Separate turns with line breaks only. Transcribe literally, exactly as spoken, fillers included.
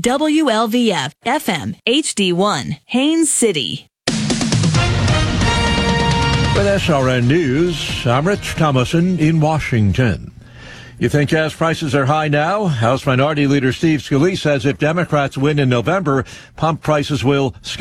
W L V F F M H D one, Haines City.
With S R N News, I'm Rich Thomason in Washington. You think gas prices are high now? House Minority Leader Steve Scalise says if Democrats win in November, pump prices will